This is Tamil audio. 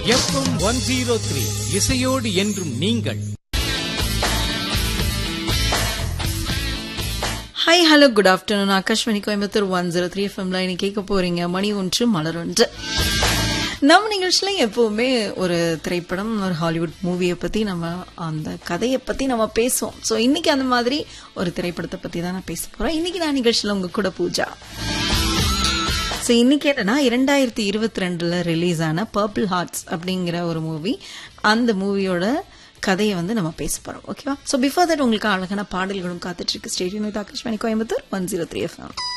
FM 103 இசையோடு என்றும் நீங்கள். Hi hello good afternoon. Akashvani Coimbatore 103 எஃப்எம்ல இன்னைக்கு கேட்க போறீங்க மணி ஒன்று மலர் ஒன்று. நம்ம நிகழ்ச்சியில எப்பவுமே ஒரு திரைப்படம், ஒரு ஹாலிவுட் மூவியை பத்தி நம்ம அந்த கதையை பத்தி நம்ம பேசுவோம். ஸோ இன்னைக்கு அந்த மாதிரி ஒரு திரைப்படத்தை பத்தி தான் நான் பேச போறேன். இன்னைக்கு நான் நிகழ்ச்சியில உங்க கூட பூஜா. ஸோ இன்னைக்கு என்னன்னா 2022 ரிலீஸ் ஆன பர்பிள் ஹார்ட்ஸ் அப்படிங்கிற ஒரு மூவி. அந்த மூவியோட கதையை நம்ம பேச போறோம். ஓகேவா? ஸோ பிஃபோர் தட் உங்களுக்கு அழகான பாடல்களும் காத்துட்டு இருக்கு. Stadium with Akashvani Coimbatore 103 FM.